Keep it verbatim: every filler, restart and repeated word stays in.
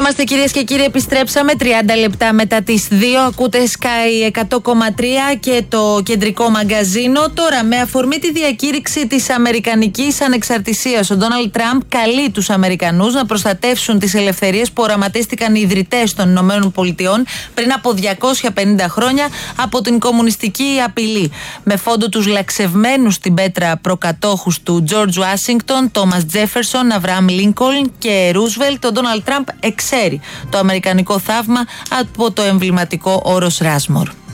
είμαστε κυρίες και κύριοι, επιστρέψαμε τριάντα λεπτά μετά τις δύο. Ακούτε Sky εκατό κόμμα τρία και το κεντρικό μαγκαζίνο. Τώρα, με αφορμή τη διακήρυξη της αμερικανικής ανεξαρτησίας, ο Ντόναλντ Τραμπ καλεί τους Αμερικανούς να προστατεύσουν τις ελευθερίες που οραματίστηκαν οι ιδρυτές των Ηνωμένων Πολιτειών πριν από διακόσια πενήντα χρόνια από την κομμουνιστική απειλή. Με φόντο τους λαξευμένους στην πέτρα προκατόχους του Τζορτζ Ουάσιγκτον, Τόμας Τζέφερσον, Αβραάμ Λίνκολν και Ρούσβελτ, ο Ντόναλντ Τραμπ εξαίρει το αμερικανικό θαύμα από το εμβληματικό όρος Ράσμορ.